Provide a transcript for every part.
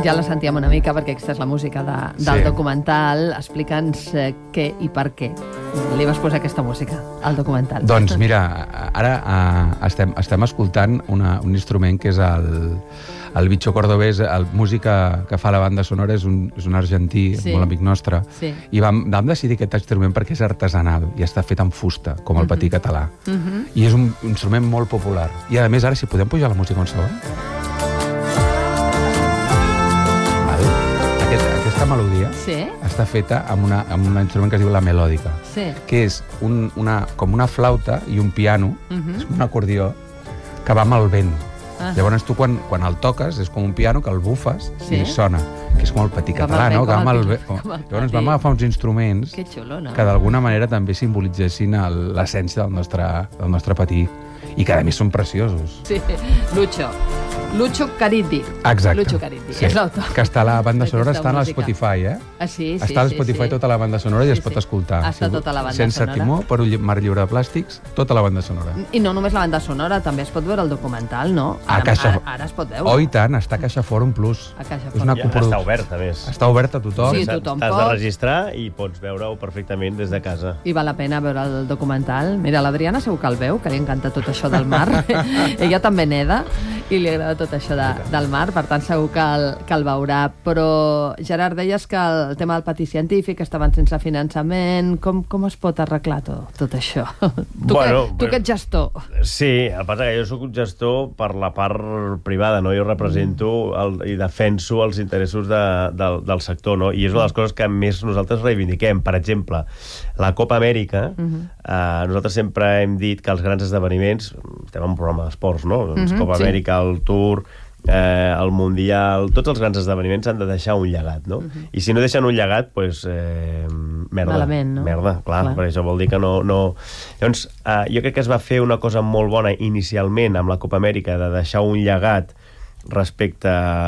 Doncs ja la sentíem una mica, perquè aquesta és la música del documental. Explica'ns què i per què li vas posar aquesta música al documental. Doncs mira, ara estem escoltant un instrument que és el Bicho Cordobés. El músic que fa la banda sonora és un argentí, molt amic nostre, i vam decidir aquest instrument perquè és artesanal i està fet amb fusta, com el patí català. I és un instrument molt popular. I a més, ara, si podem pujar la música un segon. Aquesta melodia està feta amb un instrument que es diu la melòdica, que és com una flauta i un piano, és un acordió, que va amb el vent. Llavors tu quan el toques és com un piano que el bufes i sona, que és com el patí català, no? Llavors vam agafar uns instruments que d'alguna manera també simbolitzessin l'essència del nostre patí i que a més són preciosos. Sí, Lucho Caridi. Exacte. Lucho Caridi, és l'autor. Que està a la banda sonora, està a Spotify, eh? Sí. Està a Spotify tota la banda sonora i es pot escoltar. Està tota la banda sonora. Sense timó, per un mar lliure de plàstics, tota la banda sonora. I no només la banda sonora, també es pot veure el documental, no? Ara es pot veure. Oh, i tant, està a Caixa Fòrum Plus. Està obert, a més. Està obert a tothom. Sí, tothom pot. T'has de registrar i pots veure-ho perfectament des de casa. I val la pena veure el documental. Mira, l'Adriana segur que el veu, que li encanta tot això del mar. Ella també neda i li agrada tot això del mar, per tant segur que el veurà. Però, Gerard, deies que el tema del patí científic estaven sense finançament. Com es pot arreglar tot això? Tu que ets gestor. Sí, el que passa que jo soc un gestor per la part privada, no? Jo represento i defenso els interessos del sector, no? I és una de les coses que més nosaltres reivindiquem. Per exemple, la Copa Amèrica, nosaltres sempre hem dit que els grans esdeveniments, estem en un programa d'esports, no? Copa Amèrica, el Tour, el Mundial, tots els grans esdeveniments han de deixar un llegat, no? I si no deixen un llegat, doncs merda. Malament, no? Merda, clar, perquè això vol dir que no... Llavors, jo crec que es va fer una cosa molt bona inicialment amb la Copa Amèrica, de deixar un llegat respecte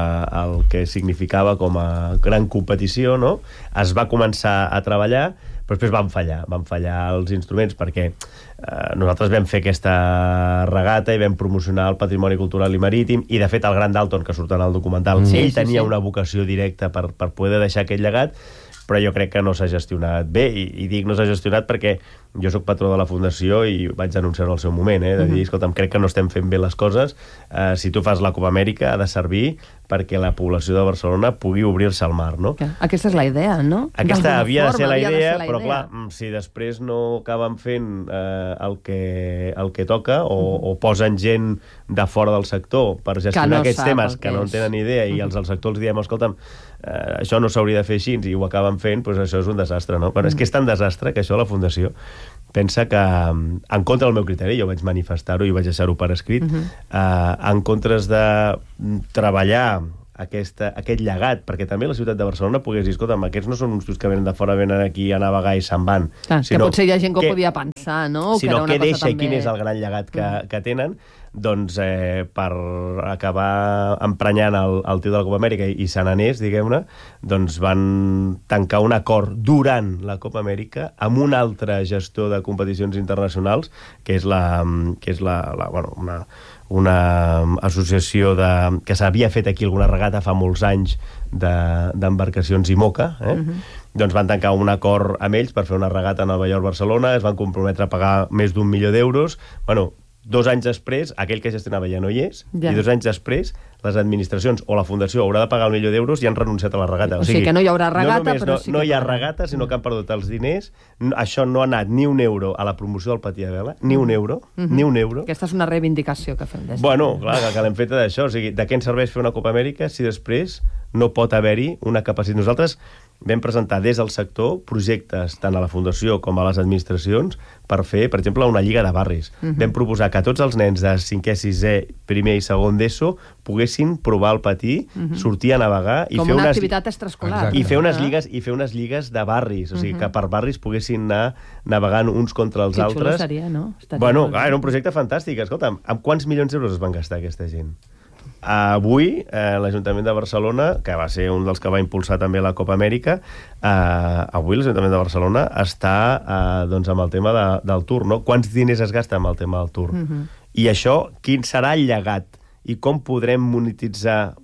al que significava com a gran competició, no? Es va començar a treballar, però després van fallar els instruments, perquè nosaltres vam fer aquesta regata i vam promocionar el patrimoni cultural i marítim, i de fet el Gran Dalton, que surt en el documental, ell tenia una vocació directa per poder deixar aquest llegat, però jo crec que no s'ha gestionat bé, i dic no s'ha gestionat perquè jo sóc patró de la Fundació i vaig denunciar-ho al seu moment, de dir, escolta'm, crec que no estem fent bé les coses, si tu fas la Copa Amèrica ha de servir perquè la població de Barcelona pugui obrir-se al mar, no? Aquesta és la idea, no? Aquesta havia de ser la idea, però clar, si després no acaben fent el que toca, o posen gent de fora del sector per gestionar aquests temes que no en tenen idea, i els del sector els diem, escolta'm, això no s'hauria de fer així, i ho acaben fent, doncs això és un desastre, no? Però és que és tan desastre que això la Fundació pensa que, en contra del meu criteri, jo vaig manifestar-ho i vaig deixar-ho per escrit, en comptes de treballar aquest llegat, perquè també la ciutat de Barcelona pogués dir, escolta'm, aquests no són uns tios que venen de fora, venen aquí a navegar i se'n van. Que potser hi ha gent que ho podia pensar, no? Sinó què deixa i quin és el gran llegat que tenen, doncs per acabar emprenyant el tio de la Copa Amèrica i se n'anés, diguem-ne, doncs van tancar un acord durant la Copa Amèrica amb un altre gestor de competicions internacionals, que és una associació que s'havia fet aquí alguna regata fa molts anys d'embarcacions IMOCA, doncs van tancar un acord amb ells per fer una regata a Nova York-Barcelona, es van comprometre a pagar més d'1 milió d'euros. 2 anys després, aquell que gestionava ja no hi és, i 2 anys després les administracions o la Fundació haurà de pagar 1 milió d'euros i han renunciat a la regata. O sigui que no hi haurà regata, però sí que... No hi ha regata, sinó que han perdut els diners. Això no ha anat ni un euro a la promoció del patí de vela, ni un euro, ni un euro. Aquesta és una reivindicació que fem des de... Bueno, clar, que l'hem feta d'això. O sigui, de què ens serveix fer una Copa Amèrica si després no pot haver-hi una capacitat? Nosaltres vam presentar des del sector projectes tant a la Fundació com a les administracions per fer, per exemple, una lliga de barris. Vam proposar que tots els nens de 5è, 6è, primer i segon d'ESO poguessin provar el patí, sortir a navegar i com fer una activitat extraescolar. I fer unes lligues de barris, o sigui, que per barris poguessin anar navegant uns contra els altres. Que xulo seria, no? Bueno, era un projecte fantàstic. Escolta'm, amb quants milions d'euros es van gastar aquesta gent? Avui, l'Ajuntament de Barcelona, que va ser un dels que va impulsar també la Copa Amèrica, avui l'Ajuntament de Barcelona està amb el tema del Tour, no? Quants diners es gasta amb el tema del Tour? I això, quin serà el llegat i com podrem monitoritzar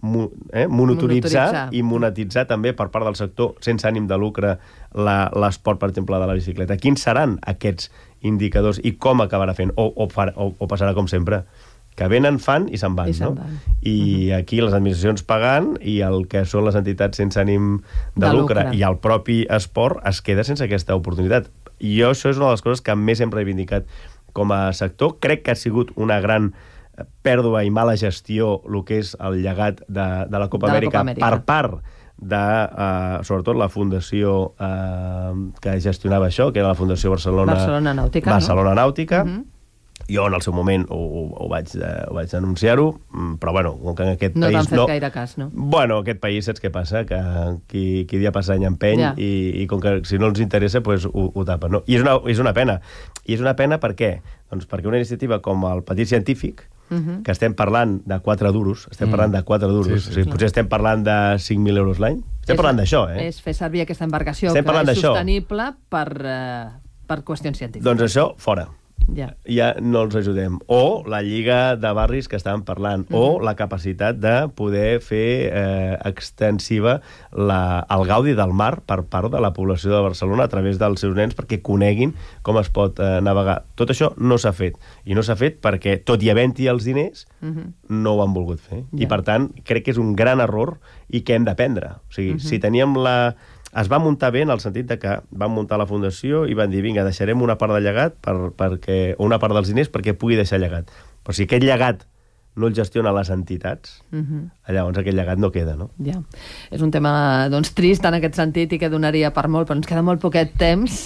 i monetitzar també per part del sector sense ànim de lucre l'esport, per exemple, de la bicicleta. Quins seran aquests indicadors i com acabarà fent? O passarà com sempre, que venen, fan i se'n van, no? I aquí les administracions pagant i el que són les entitats sense ànim de lucre i el propi esport es queda sense aquesta oportunitat. I això és una de les coses que més hem reivindicat com a sector. Crec que ha sigut una gran pèrdua i mala gestió el que és el llegat de la Copa Amèrica per part de, sobretot, la fundació que gestionava això, que era la Fundació Barcelona Nàutica. Jo en el seu moment ho vaig denunciar-ho, però bueno, com que en aquest país... No t'han fet gaire cas, no? Bueno, aquest país saps què passa? Que qui dia passa any empeny i com que si no els interessa pues, ho tapen, no? I és una pena. I és una pena per què? Doncs perquè una iniciativa com el Petit Científic, que estem parlant de 4 duros, o sigui, potser estem parlant de 5.000 euros l'any, estem parlant d'això, És fer servir aquesta embarcació que és sostenible per qüestions científiques. Doncs això, fora. Ja no els ajudem. O la Lliga de Barris que estàvem parlant, o la capacitat de poder fer extensiva el gaudi del mar per part de la població de Barcelona a través dels seus nens perquè coneguin com es pot navegar. Tot això no s'ha fet. I no s'ha fet perquè, tot i havent-hi els diners, no ho han volgut fer. I per tant, crec que és un gran error i que hem d'aprendre. O sigui, si teníem es va muntar bé en el sentit de que van muntar la fundació i van dir, vinga, deixarem una part del llegat o una part dels diners perquè pugui deixar llegat. Però si aquest llegat no el gestiona les entitats, llavors aquest llegat no queda, no? Ja. És un tema, doncs, trist en aquest sentit i que donaria per molt, però ens queda molt poquet temps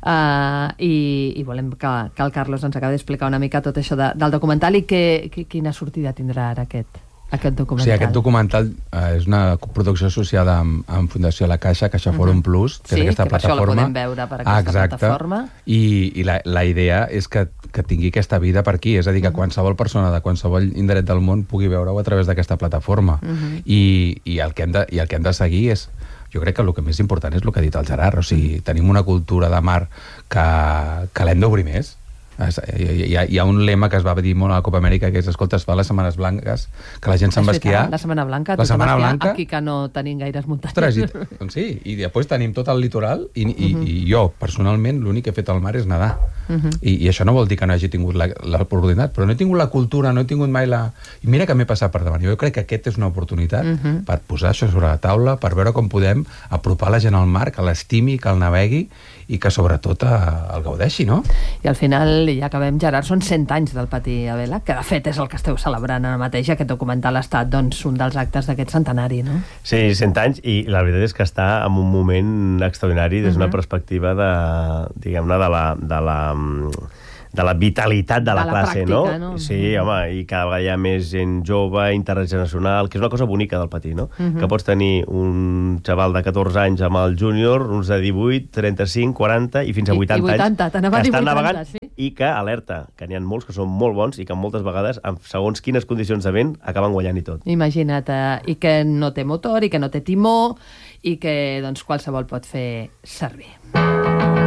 i volem que el Carlos ens acabi d'explicar una mica tot això del documental i quina sortida tindrà ara aquest documental. Sí, aquest documental és una producció associada amb Fundació La Caixa, Caixa Fòrum Plus, que és aquesta plataforma. Sí, que per això la podem veure per aquesta plataforma. I la idea és que tingui aquesta vida per aquí, és a dir, que qualsevol persona de qualsevol indret del món pugui veure-ho a través d'aquesta plataforma. I el que hem de seguir és... Jo crec que el que més important és el que ha dit el Gerard, o sigui, tenim una cultura de mar que l'hem d'obrir més. Hi ha un lema que es va dir molt a la Copa Amèrica, que és, escolta, es fa les setmanes blanques, que la gent se'n va esquiar. La Setmana Blanca, aquí que no tenim gaires muntanyes. Doncs sí, i després tenim tot el litoral, i jo, personalment, l'únic que he fet al mar és nedar. I això no vol dir que no hagi tingut l'oportunitat, però no he tingut la cultura, no he tingut mai la... I mira que m'he passat per davant. Jo crec que aquesta és una oportunitat per posar això sobre la taula, per veure com podem apropar la gent al mar, que l'estimi, que el navegui, i que sobretot el gaudeixi, no? I al final, ja acabem, Gerard, són 100 anys del Patí a Vela, que de fet és el que esteu celebrant ara mateix. Aquest documental ha estat, doncs, un dels actes d'aquest centenari, no? Sí, 100 anys, i la veritat és que està en un moment extraordinari des d'una perspectiva de, diguem-ne, de la vitalitat de la classe, pràctica, no? Sí, home, i cada vegada hi ha més gent jove, intergeneracional, que és una cosa bonica del Patí, no? Que pots tenir un xaval de 14 anys amb el júnior, uns de 18, 35, 40 i fins a 80 anys que estan navegant i que, alerta, que n'hi ha molts que són molt bons i que moltes vegades, amb segons quines condicions de vent, acaben guanyant i tot. Imagina't, i que no té motor, i que no té timó, i que, doncs, qualsevol pot fer servir.